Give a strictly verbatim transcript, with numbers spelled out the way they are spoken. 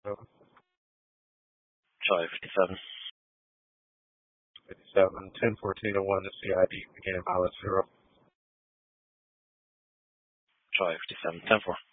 Seven, Charlie fifty-seven. fifty-seven, ten fourteen oh one, the C I D began pilot zero. Charlie fifty-seven. ten four.